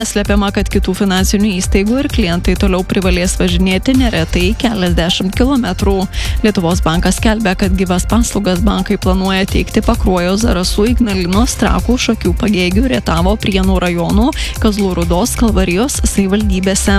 Slepiama, kad kitų finansinių įstaigų ir klientai toliau privalės važinėti neretai keliasdešimt kilometrų. Lietuvos bankas skelbia, kad gyvas paslaugas bankai planuoja teikti Pakruojo, Zarasų, Ignalinos, Trakų, Šakių, Pagėgių, Rietavo, Prienų rajonų, Kazlų Rūdos, Kalvarijos savivaldybėse.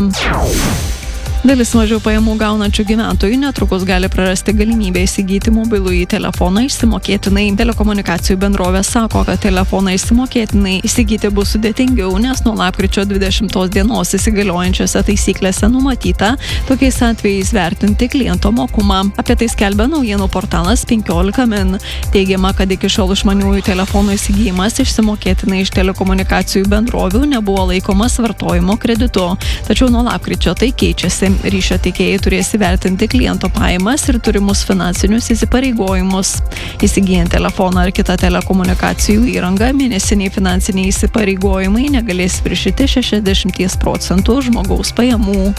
Dalis mažiau pajamų gaunančių gyventojų netrukus gali prarasti galimybę įsigyti mobilųjį telefoną išsimokėtinai. Telekomunikacijų bendrovė sako, kad telefoną išsimokėtinai įsigyti bus sudėtingiau, nes nuo lapkričio 20 dienos įsigaliojančiose taisyklėse numatyta tokiais atvejais vertinti kliento mokumą. Apie tai skelbia naujienų portalas 15 min. Teigiama, kad iki šiol išmaniųjų telefonų įsigijimas išsimokėtinai iš telekomunikacijų bendrovių nebuvo laikomas vartojimo kreditu. Tačiau nuo lapkričio tai keičiasi. Ryšio tiekėjai turės įvertinti kliento pajamas ir turimus finansinius įsipareigojimus. Įsigijant telefoną ar kitą telekomunikacijų įrangą, mėnesiniai finansiniai įsipareigojimai negalės viršyti 60% žmogaus pajamų.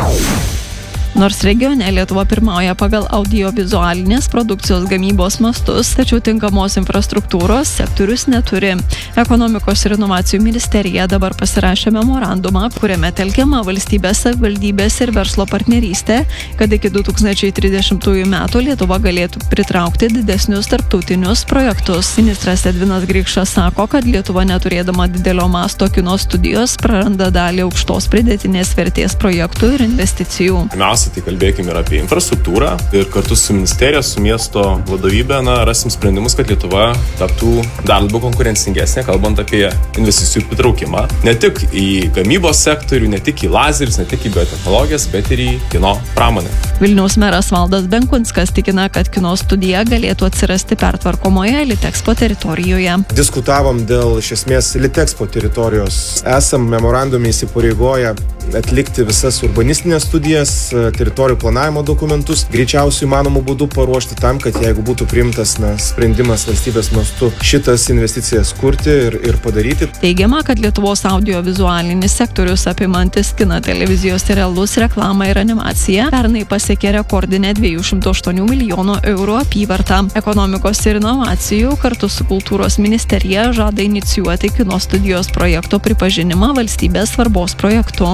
Nors regione Lietuva pirmauja pagal audiovizualinės produkcijos gamybos mastus, tačiau tinkamos infrastruktūros sektorius neturi. Ekonomikos ir inovacijų ministerija dabar pasirašė memorandumą, kuriame telkiama valstybės, savivaldybės ir verslo partnerystė, kad iki 2030 metų Lietuva galėtų pritraukti didesnius tarptautinius projektus. Ministras Edvinas Grikšas sako, kad Lietuva neturėdama didelio masto kino studijos praranda dalį aukštos pridėtinės vertės projektų ir investicijų. Tai kalbėkime ir apie infrastruktūrą ir kartu su ministerija, su miesto vadovybė, rasim sprendimus, kad Lietuva taptų dar labiau konkurencingesnė, kalbant apie investicijų pritraukimą. Ne tik į gamybos sektorių, ne tik į lazerius, ne tik į biotechnologijas, bet ir į kino pramonę. Vilniaus meras Valdas Benkunskas tikina, kad kino studija galėtų atsirasti pertvarkomoje Litexpo teritorijoje. Diskutavom dėl iš esmės Litexpo teritorijos. Esam memorandume įsipareigoję atlikti visas urbanistinės studijas, teritorijų planavimo dokumentus, greičiausiai įmanomų būdų paruošti tam, kad jeigu būtų priimtas sprendimas valstybės mastu šitas investicijas kurti ir padaryti. Teigiama, kad Lietuvos audiovizualinis sektorius apimantis kiną, televizijos serialus, reklamą ir animaciją pernai pasiekė rekordinę 208 milijonų eurų apyvartą. Ekonomikos ir inovacijų kartu su kultūros ministerija žada inicijuoti kino studijos projekto pripažinimą valstybės svarbos projektu.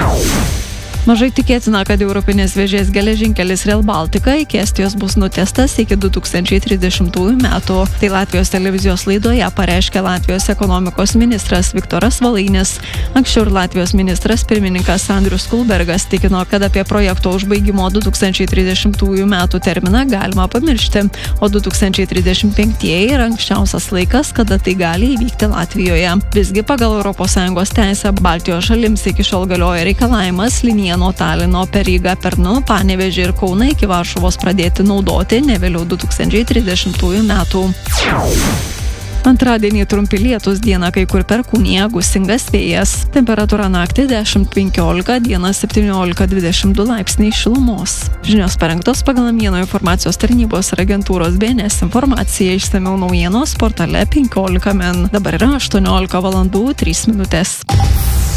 Mažai tikėtina, kad Europinės vėžės geležinkelis Rail Baltica iki Estijos bus nutiestas iki 2030 metų. Tai Latvijos televizijos laidoje pareiškė Latvijos ekonomikos ministras Viktoras Valainis. Anksčiau ir Latvijos ministras pirmininkas Andrius Kulbergas tikino, kad apie projekto užbaigimo 2030 metų terminą galima pamiršti, o 2035 yra anksčiausias laikas, kada tai gali įvykti Latvijoje. Visgi pagal ES teisę Baltijos šalims iki šiol galioja reikalavimas liniją nuo Talino per Rygą, Pernu, Panevėžį ir Kauną iki Varšuvos pradėti naudoti ne vėliau 2030 metų. Antradienį trumpi lietūs, dieną kai kur perkūnija, gūsingas vėjas. Temperatūra naktį 10-15, dieną 17-22 laipsniai šilumos. Žinios parengtos pagal naujienų informacijos tarnybos ir agentūros BNS informaciją. Išsamiau naujienos portale 15 min. Dabar yra 18 valandų 3 minutės.